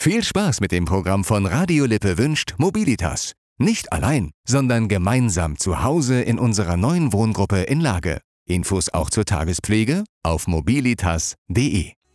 Viel Spaß mit dem Programm von Radio Lippe wünscht Mobilitas. Nicht allein, sondern gemeinsam zu Hause in unserer neuen Wohngruppe in Lage. Infos auch zur Tagespflege auf mobilitas.de.